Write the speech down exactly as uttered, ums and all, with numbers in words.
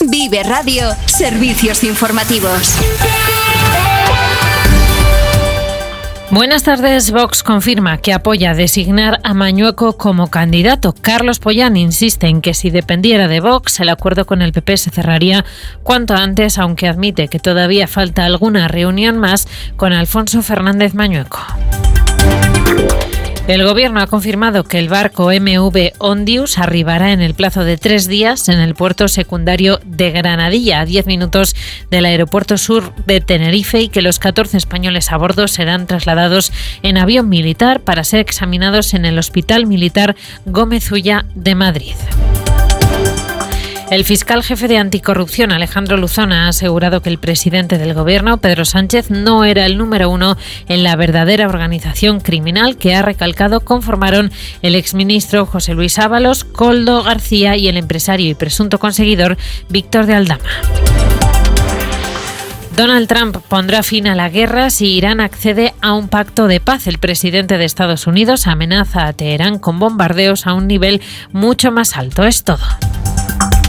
Vive Radio, servicios informativos. Buenas tardes. Vox confirma que apoya designar a Mañueco como candidato. Carlos Pollán insiste en que si dependiera de Vox, el acuerdo con el P P se cerraría cuanto antes, aunque admite que todavía falta alguna reunión más con Alfonso Fernández Mañueco. El Gobierno ha confirmado que el barco M V Ondius arribará en el plazo de tres días en el puerto secundario de Granadilla, a diez minutos del aeropuerto sur de Tenerife, y que los catorce españoles a bordo serán trasladados en avión militar para ser examinados en el Hospital Militar Gómez Ulla de Madrid. El fiscal jefe de Anticorrupción, Alejandro Luzón, ha asegurado que el presidente del Gobierno, Pedro Sánchez, no era el número uno en la verdadera organización criminal que, ha recalcado, conformaron el exministro José Luis Ábalos, Koldo García y el empresario y presunto conseguidor Víctor de Aldama. Donald Trump pondrá fin a la guerra si Irán accede a un pacto de paz. El presidente de Estados Unidos amenaza a Teherán con bombardeos a un nivel mucho más alto. Es todo.